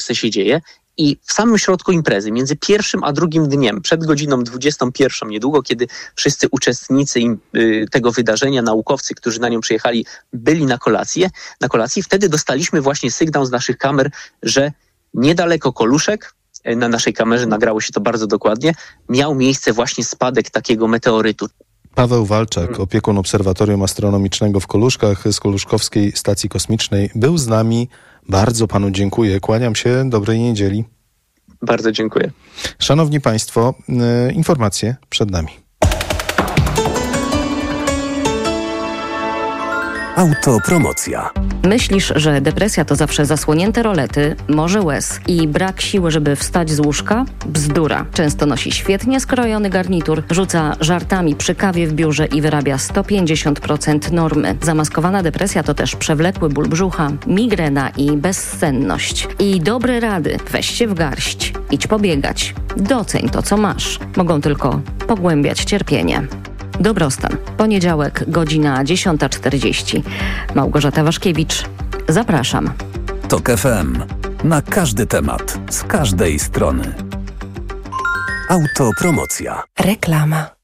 się dzieje. I w samym środku imprezy, między pierwszym a drugim dniem, przed godziną 21, niedługo, kiedy wszyscy uczestnicy tego wydarzenia, naukowcy, którzy na nią przyjechali, byli na kolacji, wtedy dostaliśmy właśnie sygnał z naszych kamer, że niedaleko Koluszek, na naszej kamerze nagrało się to bardzo dokładnie, miał miejsce właśnie spadek takiego meteorytu. Paweł Walczak, opiekun Obserwatorium Astronomicznego w Koluszkach z Koluszkowskiej Stacji Kosmicznej, był z nami. Bardzo panu dziękuję. Kłaniam się. Dobrej niedzieli. Bardzo dziękuję. Szanowni państwo, informacje przed nami. Autopromocja. Myślisz, że depresja to zawsze zasłonięte rolety, morze łez i brak siły, żeby wstać z łóżka? Bzdura. Często nosi świetnie skrojony garnitur, rzuca żartami przy kawie w biurze i wyrabia 150% normy. Zamaskowana depresja to też przewlekły ból brzucha, migrena i bezsenność. I dobre rady. Weź się w garść. Idź pobiegać. Doceń to, co masz. Mogą tylko pogłębiać cierpienie. Dobrostan. Poniedziałek, godzina 10:40. Małgorzata Waszkiewicz. Zapraszam. TOK FM. Na każdy temat. Z każdej strony. Autopromocja. Reklama.